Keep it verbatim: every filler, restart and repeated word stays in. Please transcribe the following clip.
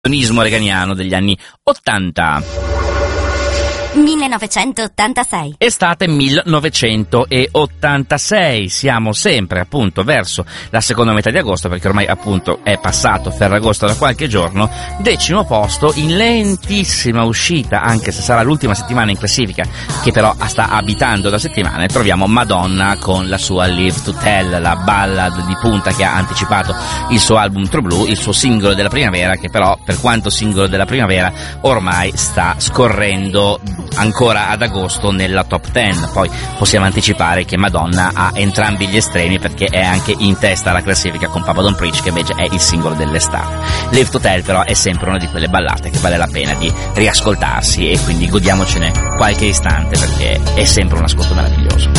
reganiano degli anni ottanta. millenovecentottantasei. Estate millenovecentottantasei, siamo sempre appunto verso la seconda metà di agosto, perché ormai appunto è passato Ferragosto da qualche giorno. Decimo posto, in lentissima uscita, anche se sarà l'ultima settimana in classifica, che però sta abitando da settimane, troviamo Madonna con la sua Live to Tell, la ballad di punta che ha anticipato il suo album True Blue, il suo singolo della primavera, che però, per quanto singolo della primavera, ormai sta scorrendo ancora ad agosto nella top dieci. Poi possiamo anticipare che Madonna ha entrambi gli estremi, perché è anche in testa alla classifica con Papa Don't Preach, che invece è il singolo dell'estate. Live to Tell però è sempre una di quelle ballate che vale la pena di riascoltarsi, e quindi godiamocene qualche istante, perché è sempre un ascolto meraviglioso.